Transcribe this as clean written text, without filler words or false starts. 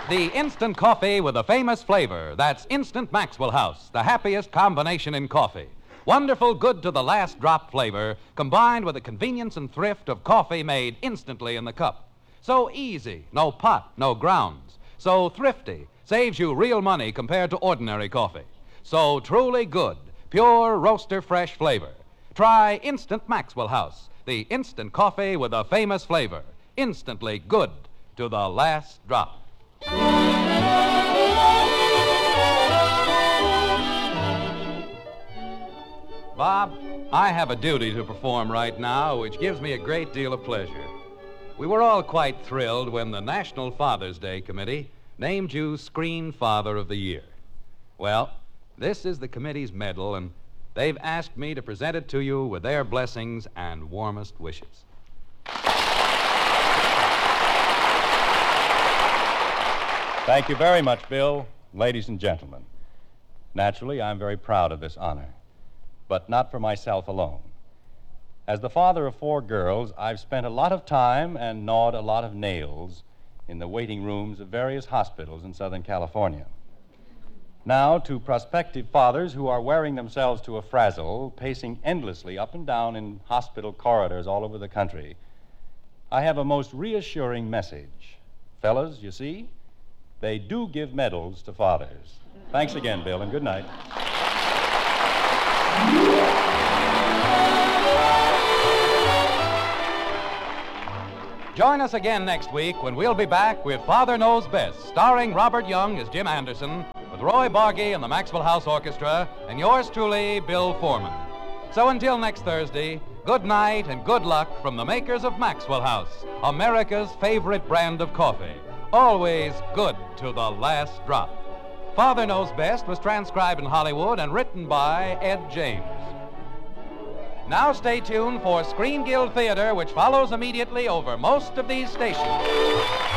the instant coffee with a famous flavor. That's Instant Maxwell House, the happiest combination in coffee. Wonderful, good to the last drop flavor, combined with the convenience and thrift of coffee made instantly in the cup. So easy, no pot, no grounds. So thrifty, saves you real money compared to ordinary coffee. So truly good, pure roaster fresh flavor. Try Instant Maxwell House, the instant coffee with a famous flavor. Instantly good to the last drop. Bob, I have a duty to perform right now which gives me a great deal of pleasure. We were all quite thrilled when the National Father's Day Committee named you Screen Father of the Year. Well, this is the committee's medal, and they've asked me to present it to you with their blessings and warmest wishes. Thank you very much, Bill. Ladies and gentlemen, naturally, I'm very proud of this honor, but not for myself alone. As the father of 4 girls, I've spent a lot of time and gnawed a lot of nails in the waiting rooms of various hospitals in Southern California. Now, to prospective fathers who are wearing themselves to a frazzle, pacing endlessly up and down in hospital corridors all over the country, I have a most reassuring message. Fellas, you see, they do give medals to fathers. Thanks again, Bill, and good night. Join us again next week when we'll be back with Father Knows Best, starring Robert Young as Jim Anderson, with Roy Bargy and the Maxwell House Orchestra, and yours truly, Bill Foreman. So until next Thursday, good night and good luck from the makers of Maxwell House, America's favorite brand of coffee. Always good to the last drop. Father Knows Best was transcribed in Hollywood and written by Ed James. Now stay tuned for Screen Guild Theater, which follows immediately over most of these stations.